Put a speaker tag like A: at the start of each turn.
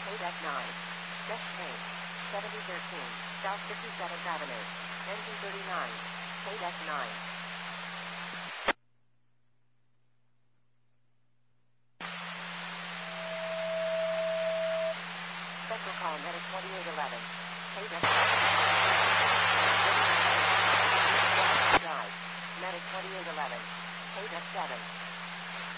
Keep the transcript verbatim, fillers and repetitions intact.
A: F nine. Desk change. seventy thirteen. South fifty-seventh Avenue. Engine thirty-nine. F nine. Special call medic twenty-eight eleven. F